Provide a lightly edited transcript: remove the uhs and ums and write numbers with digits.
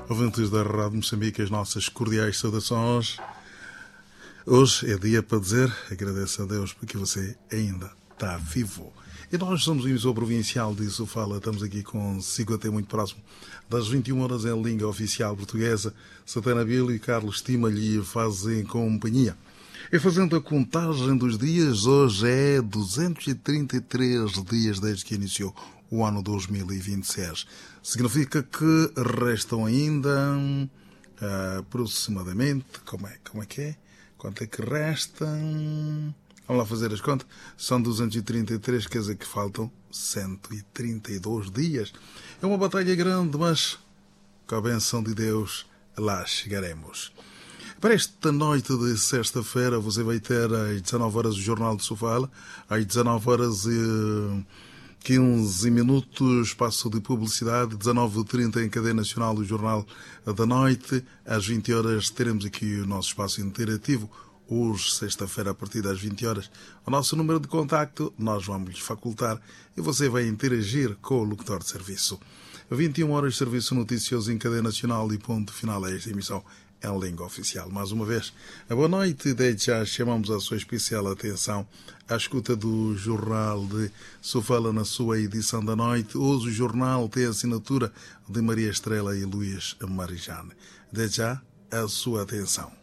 Ouvintes da Rádio Moçambique, as nossas cordiais saudações. Hoje é dia para dizer, agradeço a Deus porque você ainda está vivo. E nós somos o emissor provincial de Sofala, estamos aqui consigo até muito próximo das 21 horas em língua oficial portuguesa. Santana Bílio e Carlos Tima lhe fazem companhia. E fazendo a contagem dos dias, hoje é 233 dias desde que iniciou o ano 2026. Significa que restam ainda aproximadamente, como é que é? Quanto é que restam? Vamos lá fazer as contas. São 233, quer dizer que faltam 132 dias. É uma batalha grande, mas com a benção de Deus lá chegaremos. Para esta noite de sexta-feira, você vai ter às 19 horas o Jornal de Sofala, às 19 horas e 15 minutos, espaço de publicidade, 19h30 em cadeia nacional o Jornal da Noite, às 20 horas teremos aqui o nosso espaço interativo, hoje, sexta-feira, a partir das 20 horas, o nosso número de contacto, nós vamos lhe facultar e você vai interagir com o locutor de serviço. 21 horas, serviço noticioso em cadeia nacional e ponto final a esta emissão em língua oficial. Mais uma vez, a boa noite. Desde já chamamos a sua especial atenção à escuta do Jornal de Sofala na sua edição da noite. Hoje o jornal tem a assinatura de Maria Estrela e Luís Marijane. Desde já, a sua atenção.